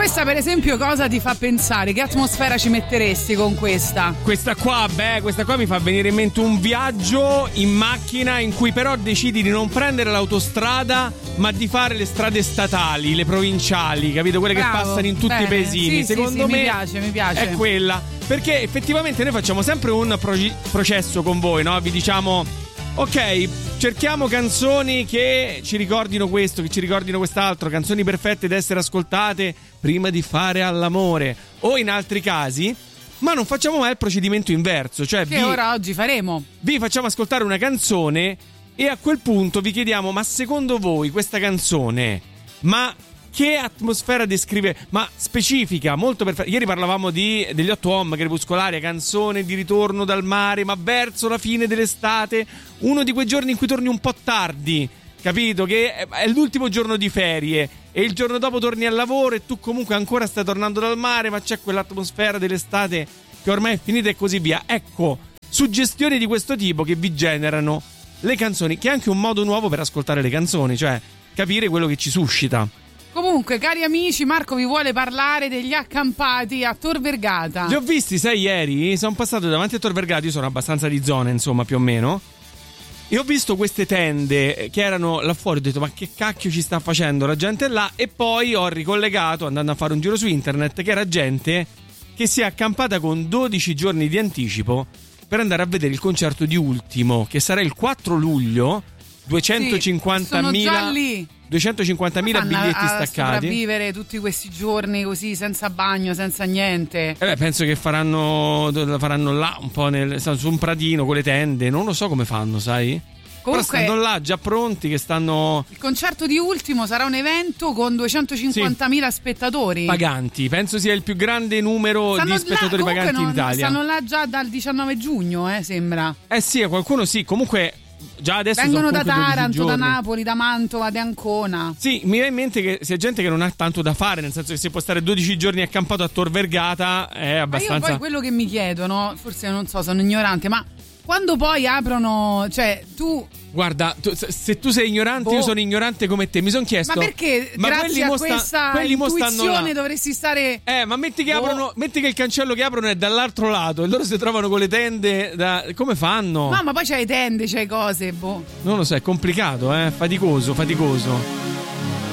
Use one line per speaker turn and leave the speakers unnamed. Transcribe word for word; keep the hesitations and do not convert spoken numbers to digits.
questa per esempio cosa ti fa pensare? Che atmosfera ci metteresti con questa?
Questa qua, beh, questa qua mi fa venire in mente un viaggio in macchina in cui però decidi di non prendere l'autostrada ma di fare le strade statali, le provinciali, capito? Quelle
Bravo,
che passano in tutti
bene.
i paesini.
Sì,
Secondo
sì, sì,
me
mi piace, mi piace.
è quella. Perché effettivamente noi facciamo sempre un progi- processo con voi, no? Vi diciamo: ok, cerchiamo canzoni che ci ricordino questo, che ci ricordino quest'altro, canzoni perfette da essere ascoltate prima di fare all'amore. O in altri casi, ma non facciamo mai il procedimento inverso, cioè
che
vi,
ora oggi faremo.
vi facciamo ascoltare una canzone e a quel punto vi chiediamo: ma secondo voi questa canzone, ma che atmosfera descrive? Ma specifica, molto perfetta. Ieri parlavamo di, degli otto Home, Crepuscolaria, canzone di ritorno dal mare, ma verso la fine dell'estate, uno di quei giorni in cui torni un po' tardi, capito? Che è l'ultimo giorno di ferie e il giorno dopo torni al lavoro e tu comunque ancora stai tornando dal mare, ma c'è quell'atmosfera dell'estate che ormai è finita e così via. Ecco, suggestioni di questo tipo che vi generano le canzoni, che è anche un modo nuovo per ascoltare le canzoni, cioè capire quello che ci suscita.
Comunque, cari amici, Marco vi vuole parlare degli accampati a Tor Vergata.
Li ho visti, sai, ieri sono passato davanti a Tor Vergata, io sono abbastanza di zona, insomma, più o meno, e ho visto queste tende che erano là fuori, ho detto: ma che cacchio ci sta facendo la gente là? E poi ho ricollegato, andando a fare un giro su internet, che era gente che si è accampata con dodici giorni di anticipo per andare a vedere il concerto di Ultimo, che sarà il quattro luglio. duecentocinquantamila
sì, sono già lì.
duecentocinquantamila biglietti
a, a
staccati.
sopravvivere tutti questi giorni così, senza bagno, senza niente.
Eh beh, penso che faranno faranno là un po' nel, su un pratino con le tende. Non lo so come fanno, sai?
Comunque,
però stanno là già pronti che stanno.
Il concerto di Ultimo sarà un evento con duecentocinquantamila sì. spettatori
paganti. Penso sia il più grande numero
stanno
di spettatori
là,
paganti
non,
in Italia.
Stanno là già dal diciannove giugno, eh, sembra.
Eh sì, qualcuno sì. Comunque già adesso
vengono
sono
da Taranto, da
giorni.
Napoli, da Mantova, da Ancona.
Sì, mi viene in mente che c'è gente che non ha tanto da fare, nel senso che se può stare dodici giorni accampato a Tor Vergata è abbastanza.
Ma io poi quello che mi chiedo, no? Forse non so, sono ignorante, ma quando poi aprono, cioè tu
guarda, tu, se tu sei ignorante, boh. io sono ignorante come te. Mi sono chiesto:
ma perché
ma
grazie a
mosta,
questa intuizione dovresti stare.
Eh, ma metti che
boh.
aprono, metti che il cancello che aprono è dall'altro lato e loro si trovano con le tende. Da, come fanno?
No, ma poi c'hai tende, c'hai cose, boh.
Non lo so, è complicato, eh? Faticoso, faticoso.